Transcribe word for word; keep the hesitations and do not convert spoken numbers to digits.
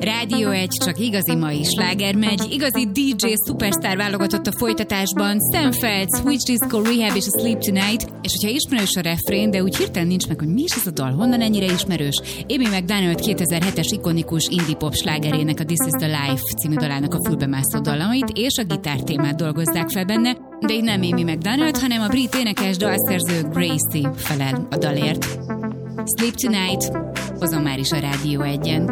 Rádió egy, csak igazi mai sláger megy, igazi dé dzsé szupersztár válogatott a folytatásban, Sam Feldt, Switch Disco, Rehab és a Sleep Tonight, és hogyha ismerős a refrén, de úgy hirtelen nincs meg, hogy mi is ez a dal, honnan ennyire ismerős, Amy McDonald kétezer-hetes ikonikus indie pop slágerének, a This Is The Life című dalának a fülbemászó dallamait és a gitártémát dolgozzák fel benne, de így nem Amy McDonald, hanem a brit énekes dalszerző Gracie felel a dalért. Sleep Tonight, hozom már is a Rádió egyen.